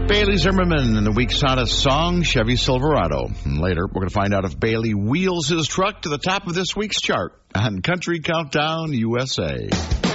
Bailey Zimmerman in the week's hottest song, Chevy Silverado. And later, we're going to find out if Bailey wheels his truck to the top of this week's chart on Country Countdown USA.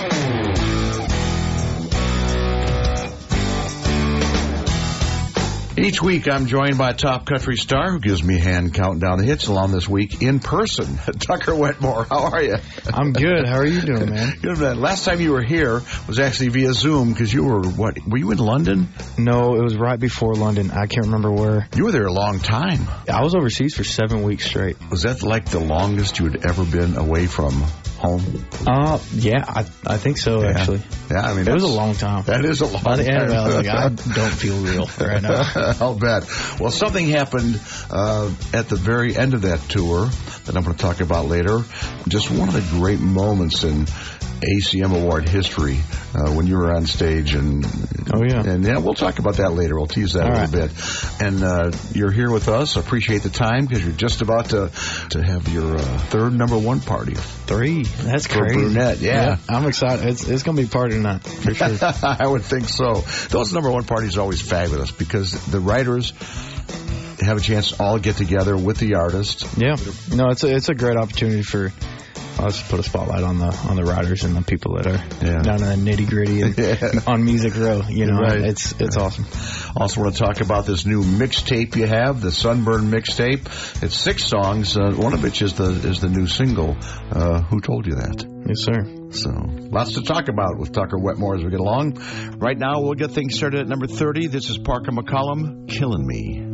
Each week, I'm joined by a top country star who gives me a hand counting down the hits along this week in person. Tucker Wetmore, how are you? I'm good. How are you doing, man? Good, man. Last time you were here was actually via Zoom because you were, were you in London? No, it was right before London. I can't remember where. You were there a long time. I was overseas for 7 weeks straight. Was that like the longest you had ever been away from home? Yeah, I think so, actually. Yeah, I mean, it was a long time. That is a long time. By the end of it, I was like, I don't feel real right now. I'll bet. Well, something happened at the very end of that tour that I'm going to talk about later. Just one of the great moments in ACM Award history when you were on stage. And we'll talk about that later. We'll tease that a little bit. And you're here with us. I appreciate the time because you're just about to have your third number one party. 3. That's for crazy. Brunette, yeah. I'm excited. It's going to be a party tonight, for sure. I would think so. Those number one parties are always fabulous because the writers have a chance to all get together with the artist. Yeah. No, it's a great opportunity for us to put a spotlight on the writers and the people that are down in the nitty gritty and on Music Row. You know, it's awesome. Also want to talk about this new mixtape you have, the Sunburn mixtape. It's 6 songs, one of which is the new single. Who told you that? Yes, sir. So, lots to talk about with Tucker Wetmore as we get along. Right now, we'll get things started at number 30. This is Parker McCollum, Killing Me.